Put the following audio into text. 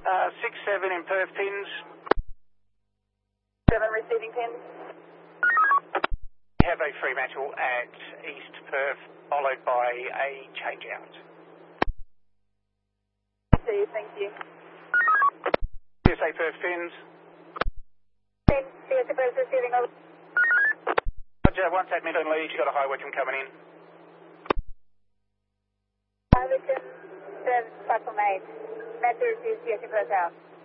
6-7 in Perth pins. 7 receiving pins. We have a Fremantle at East Perth, followed by a change out. See you, thank you. CSA Perth pins. CSA Perth receiving over. Roger, once admin on lead, you got a high Wickham coming in. Hi, Wickham, 7 platform 8. Metro receives CSA Perth out.